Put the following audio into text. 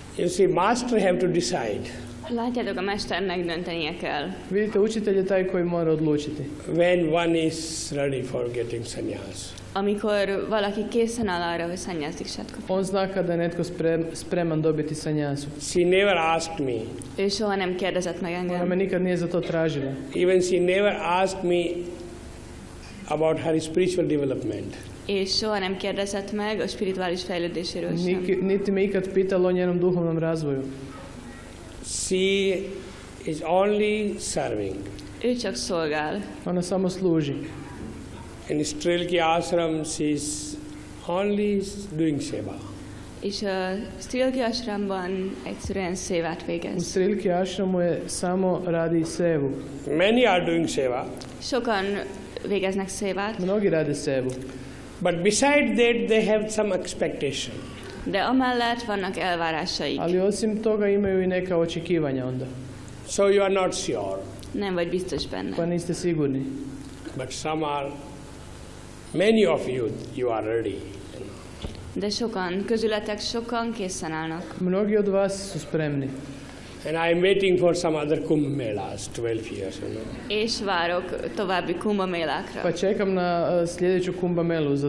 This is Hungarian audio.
You see, master have to decide. Látjátok, a mesternek döntenie kell. Vidite, učitelj je taj koji mora odlučiti. When one is ready for getting sannyas. Amikor valaki készen áll arra, hogy szannyászdiksát kap. On zna kada je netko spreman dobiti sanjasu. She never asked me. Ő soha nem kérdezett meg Ona me engem. nikad nije za to tražila. Even she never asked me about her spiritual development. És soha nem kérdezett meg a spirituális fejlődéséről sem. Niti me ikad pitala o njenom duhovnom razvoju. She is only serving. Ő csak szolgál. Ona samo služi. In Strilki ashram, she is only doing seva. És a Strilki ashramban egyszerűen szévát U végez. Strilki ashramu je samo radi sevu. Many are doing seva, Sokan végeznek szévát, Mnogi rade sevu. but beside that they have some expectation. de amellett vannak elvárásaik. Ali osim toga imaju i neka očekivanja onda. So you are not sure, Nem vagy biztos Pa benne. niste sigurni. but some are, many of you are ready. De sokan, közületek sokan készen állnak. Mnogi od vas su spremni. And I am waiting for some other Kumbh Melas, 12 years. És várok további Kumbha Mélákra. Pa čekam na sljedeću Kumbha Melu za